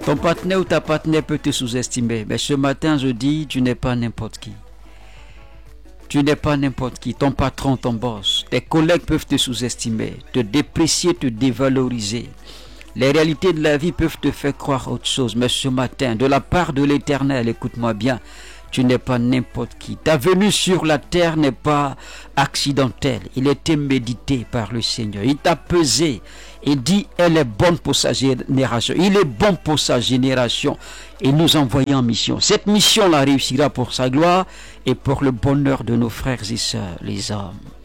Ton partenaire ou ta partenaire peut te sous-estimer, mais ce matin je dis, tu n'es pas n'importe qui. Tu n'es pas n'importe qui. Ton patron, ton boss, tes collègues peuvent te sous-estimer, te déprécier, te dévaloriser. Les réalités de la vie peuvent te faire croire autre chose, mais ce matin, de la part de l'Éternel, écoute-moi bien, tu n'es pas n'importe qui. Ta venue sur la terre n'est pas accidentelle. Il était médité par le Seigneur. Il t'a pesé et dit, elle est bonne pour sa génération. Il est bon pour sa génération. Et nous envoyons en mission. Cette mission-là réussira pour sa gloire et pour le bonheur de nos frères et sœurs, les hommes.